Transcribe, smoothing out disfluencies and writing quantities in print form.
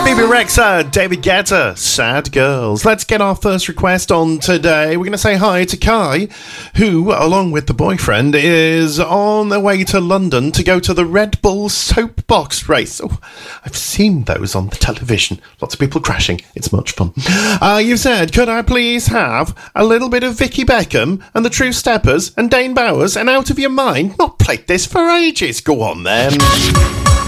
Phoebe Rexa, David Guetta, Sad Girls. Let's get our first request on today. We're going to say hi to Kai, who, along with the boyfriend, is on their way to London to go to the Red Bull soapbox race. Oh, I've seen those on the television. Lots of people crashing. It's much fun. You've said, could I please have a little bit of Vicky Beckham and the True Steppers and Dane Bowers and Out of Your Mind? Not played this for ages. Go on then.